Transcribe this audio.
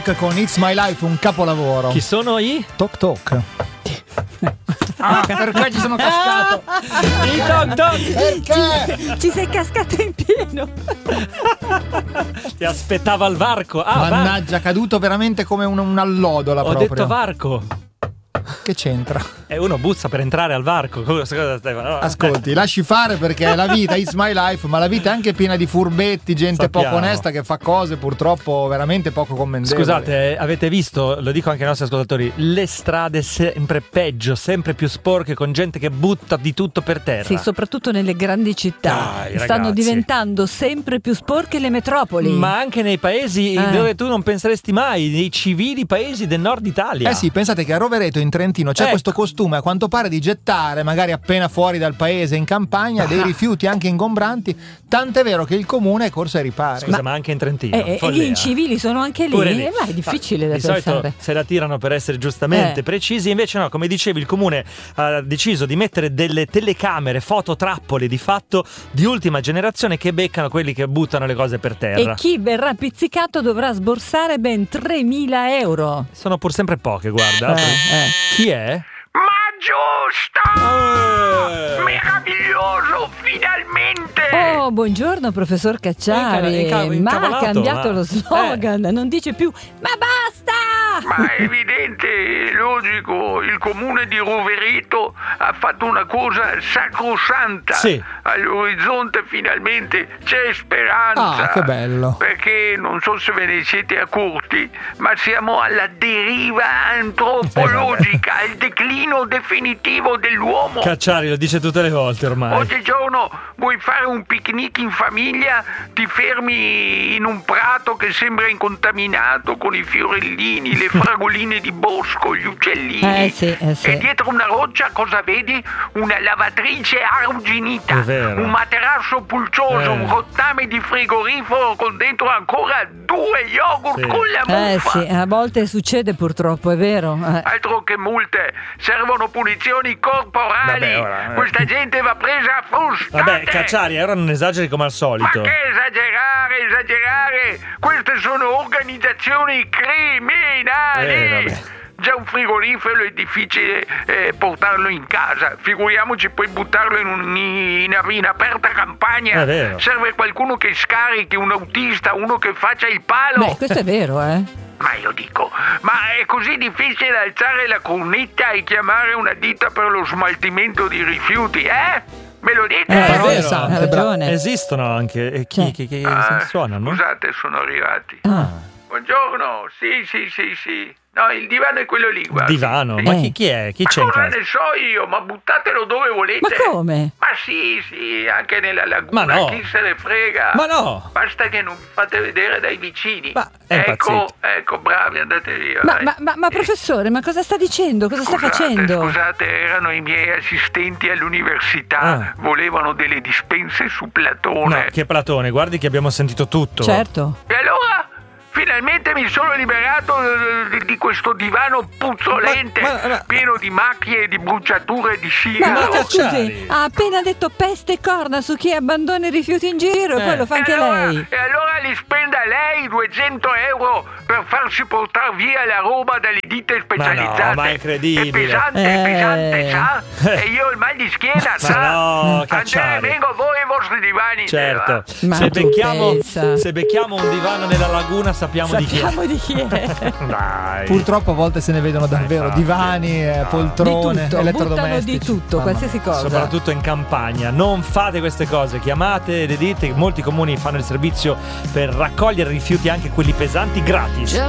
Con It's My Life, un capolavoro. Chi sono i? Tok Tok. Perché ci sono cascato? I Tok Tok. Perché? Ci sei cascato in pieno. Ti aspettava al varco. Mannaggia, caduto veramente come un allodola. Ho proprio. detto varco. Che c'entra? E uno buzza per entrare al varco. Cosa, Stefano? Ascolti, lasci fare, perché la vita is my life, ma la vita è anche piena di furbetti, gente Sappiamo. poco onesta che fa cose purtroppo veramente poco commendevoli. Scusate, avete visto, lo dico anche ai nostri ascoltatori, le strade sempre peggio, sempre più sporche, con gente che butta di tutto per terra. Sì, soprattutto nelle grandi città. Dai, stanno ragazzi. diventando sempre più sporche le metropoli. Ma anche nei paesi dove tu non penseresti mai, nei civili paesi del nord Italia. Eh sì, pensate che a Rovereto in Trentino c'è Ecco. questo costume, a quanto pare, di gettare, magari appena fuori dal paese in campagna, dei rifiuti anche ingombranti, tant'è vero che il comune è corso ai ripari. Scusa, ma anche in Trentino. E follia. gli incivili sono anche lì. Pure lì. Ma è difficile da Di solito pensare. se la tirano per essere giustamente precisi, invece no, come dicevi, il comune ha deciso di mettere delle telecamere, fototrappole di fatto di ultima generazione che beccano quelli che buttano le cose per terra. E chi verrà pizzicato dovrà sborsare ben 3.000 euro. Sono pur sempre poche, guarda. Chi è? Ma giusto! Meraviglioso, finalmente! Oh, buongiorno professor Cacciari. Ma ha incavolato, cambiato ma- lo slogan, non dice più "ma basta!" Ma è evidente, logico, il comune di Rovereto ha fatto una cosa sacrosanta. Sì. All'orizzonte finalmente c'è speranza. Ah, che bello. Perché non so se ve ne siete accorti, ma siamo alla deriva antropologica, al declino definitivo dell'uomo. Cacciari lo dice tutte le volte ormai. Oggigiorno vuoi fare un picnic in famiglia, ti fermi in un prato che sembra incontaminato con i fiorellini, le fragoline di bosco, gli uccellini. Sì. E dietro una roccia cosa vedi? Una lavatrice arrugginita, È vero. un materasso pulcioso, un rottame di frigorifero con dentro ancora 2 yogurt Sì. con la muffa. Sì, a volte succede purtroppo, è vero. Altro che multe, servono punizioni corporali. Vabbè, ora, Questa gente va presa a frustate. Vabbè, Cacciari, ora non esageri come al Ma solito. che esagerare! Queste sono organizzazioni criminali! Vabbè. Già un frigorifero è difficile portarlo in casa, figuriamoci poi buttarlo in aperta campagna. È vero. Serve qualcuno che scarichi, un autista, uno che faccia il palo. Beh, questo è vero, Ma io dico, ma è così difficile alzare la cornetta e chiamare una ditta per lo smaltimento di rifiuti, Me lo dite? Parole vero, sante, ha ragione. Esistono anche. E chi suonano? Scusate, sono arrivati. Buongiorno, sì. No, il divano è quello lì, guarda. Divano? Sì. Ma chi è? Chi Ma c'è in cosa casa? ne so io? Ma buttatelo dove volete. Ma come? Ma sì, anche nella laguna. Ma no. Chi se ne frega? Ma no. Basta che non vi fate vedere dai vicini. Ma è impazzito. Ecco, bravi, andate via. Ma, dai. ma professore, ma cosa sta dicendo? Cosa sta facendo? Scusate, erano i miei assistenti all'università. Volevano delle dispense su Platone. No, che Platone, guardi che abbiamo sentito tutto. Certo. E allora? Finalmente mi sono liberato di questo divano puzzolente, Ma- pieno di macchie, di bruciature, di Ma sigaro. Cacciari. scusi, ha appena detto peste e corna su chi abbandona i rifiuti in giro e poi lo fa anche lei. E allora li spenda lei 200 euro per farsi portare via la roba dalle ditte specializzate. Ma no, ma è incredibile. È pesante, sa? E io ho il mal di schiena, sa? no, Andrea, Cacciari. vengo voi e i vostri divani. Certo. Ma Se tu pensa. becchiamo un divano nella laguna sappiamo di chi è. Sappiamo di chi è. Dai. Purtroppo a volte se ne vedono davvero infatti. divani, Di poltrone, tutto, buttano elettrodomestici. di tutto, Mamma qualsiasi cosa. Soprattutto in campagna, non fate queste cose, chiamate le ditte, molti comuni fanno il servizio per raccogliere rifiuti, anche quelli pesanti, gratis.